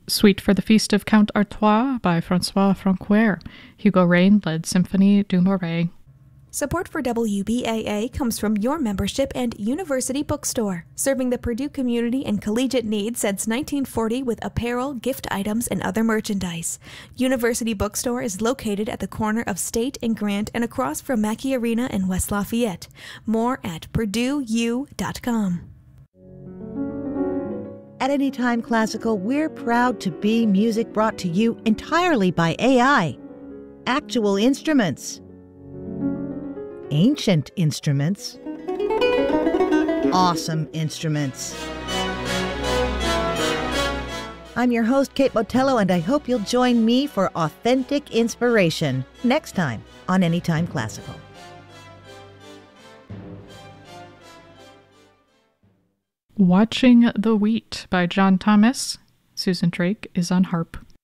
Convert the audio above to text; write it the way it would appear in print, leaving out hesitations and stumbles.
Suite for the Feast of Count Artois by Francois Francoeur. Hugo Rain led Symphonie du Marais. Support for WBAA comes from your membership and University Bookstore, serving the Purdue community and collegiate needs since 1940 with apparel, gift items, and other merchandise. University Bookstore is located at the corner of State and Grant and across from Mackey Arena in West Lafayette. More at PurdueU.com. At Anytime Classical, we're proud to be music brought to you entirely by AI. Actual instruments. Ancient instruments. Awesome instruments. I'm your host, Kate Botello, and I hope you'll join me for authentic inspiration next time on Anytime Classical. Watching the Wheat by John Thomas. Susan Drake is on harp.